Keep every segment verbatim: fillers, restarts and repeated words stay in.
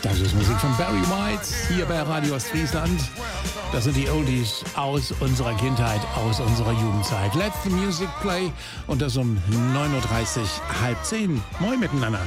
Das ist Musik von Barry White hier bei Radio Ostfriesland. Das sind die Oldies aus unserer Kindheit, aus unserer Jugendzeit. Let the music play und das um neun Uhr dreißig, halb zehn. Moin miteinander.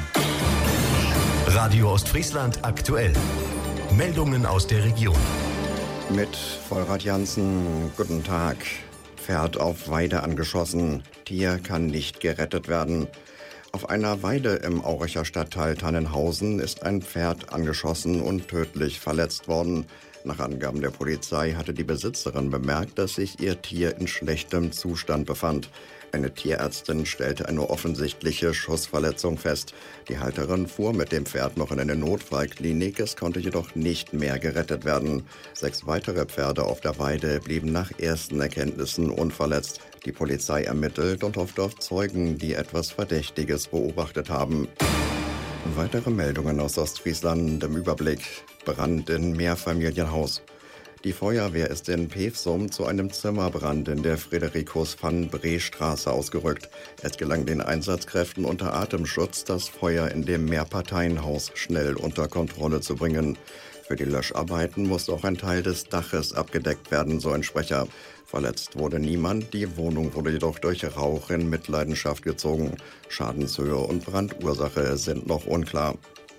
Radio Ostfriesland aktuell. Meldungen aus der Region. Mit Vollrad Jansen, guten Tag. Pferd auf Weide angeschossen. Tier kann nicht gerettet werden. Auf einer Weide im Auricher Stadtteil Tannenhausen ist ein Pferd angeschossen und tödlich verletzt worden. Nach Angaben der Polizei hatte die Besitzerin bemerkt, dass sich ihr Tier in schlechtem Zustand befand. Eine Tierärztin stellte eine offensichtliche Schussverletzung fest. Die Halterin fuhr mit dem Pferd noch in eine Notfallklinik, es konnte jedoch nicht mehr gerettet werden. Sechs weitere Pferde auf der Weide blieben nach ersten Erkenntnissen unverletzt. Die Polizei ermittelt und hofft auf Zeugen, die etwas Verdächtiges beobachtet haben. Weitere Meldungen aus Ostfriesland im Überblick. Brand in Mehrfamilienhaus. Die Feuerwehr ist in Pevsum zu einem Zimmerbrand in der Friederichus-van-Bree-Straße ausgerückt. Es gelang den Einsatzkräften unter Atemschutz, das Feuer in dem Mehrparteienhaus schnell unter Kontrolle zu bringen. Für die Löscharbeiten musste auch ein Teil des Daches abgedeckt werden, so ein Sprecher. Verletzt wurde niemand, die Wohnung wurde jedoch durch Rauch in Mitleidenschaft gezogen. Schadenshöhe und Brandursache sind noch unklar.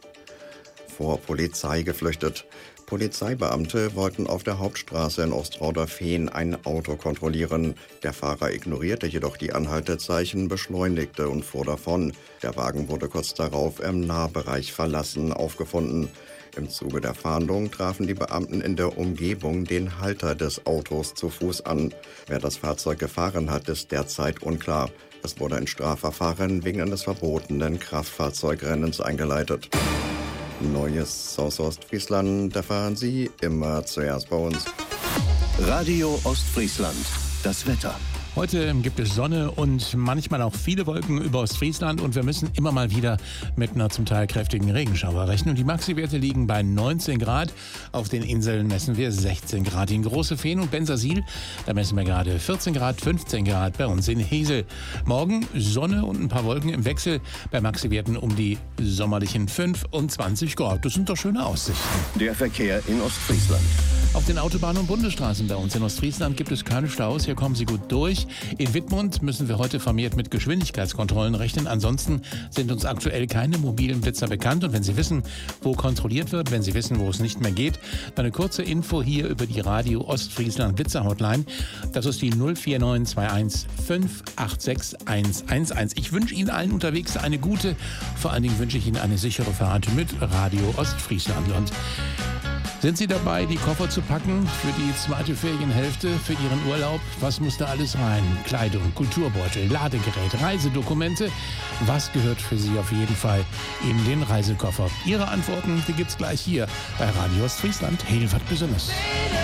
Vor Polizei geflüchtet. Polizeibeamte wollten auf der Hauptstraße in Ostrauder-Fehn ein Auto kontrollieren. Der Fahrer ignorierte jedoch die Anhaltezeichen, beschleunigte und fuhr davon. Der Wagen wurde kurz darauf im Nahbereich verlassen aufgefunden. Im Zuge der Fahndung trafen die Beamten in der Umgebung den Halter des Autos zu Fuß an. Wer das Fahrzeug gefahren hat, ist derzeit unklar. Es wurde ein Strafverfahren wegen eines verbotenen Kraftfahrzeugrennens eingeleitet. Neues aus Ostfriesland erfahren Sie immer zuerst bei uns. Radio Ostfriesland, das Wetter. Heute gibt es Sonne und manchmal auch viele Wolken über Ostfriesland und wir müssen immer mal wieder mit einer zum Teil kräftigen Regenschauer rechnen. Und die Maxi-Werte liegen bei neunzehn Grad. Auf den Inseln messen wir sechzehn Grad. In Große Fehn und Bensersiel, da messen wir gerade vierzehn Grad, fünfzehn Grad bei uns in Hesel. Morgen Sonne und ein paar Wolken im Wechsel. Bei Maxi-Werten um die sommerlichen fünfundzwanzig Grad. Das sind doch schöne Aussichten. Der Verkehr in Ostfriesland. Auf den Autobahnen und Bundesstraßen bei uns in Ostfriesland gibt es keine Staus. Hier kommen Sie gut durch. In Wittmund müssen wir heute vermehrt mit Geschwindigkeitskontrollen rechnen. Ansonsten sind uns aktuell keine mobilen Blitzer bekannt. Und wenn Sie wissen, wo kontrolliert wird, wenn Sie wissen, wo es nicht mehr geht, dann eine kurze Info hier über die Radio Ostfriesland Blitzer Hotline. Das ist die null vier neun zwei eins fünf acht sechs eins eins eins. Ich wünsche Ihnen allen unterwegs eine gute, vor allen Dingen wünsche ich Ihnen eine sichere Fahrt mit Radio Ostfriesland. Und sind Sie dabei, die Koffer zu packen für die zweite Ferienhälfte, für Ihren Urlaub? Was muss da alles rein? Kleidung, Kulturbeutel, Ladegerät, Reisedokumente. Was gehört für Sie auf jeden Fall in den Reisekoffer? Ihre Antworten, die gibt's gleich hier bei Radio Ostfriesland. Hilfert besonders.